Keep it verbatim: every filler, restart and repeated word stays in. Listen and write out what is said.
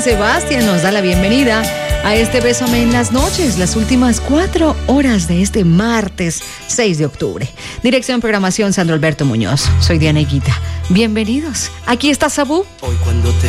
Joan Sebastián nos da la bienvenida a este Bésame en las noches, las últimas cuatro horas de este martes seis de octubre. Dirección programación Sandro Alberto Muñoz. Soy Diana Higuita. Bienvenidos. Aquí está Sabú. Hoy cuando te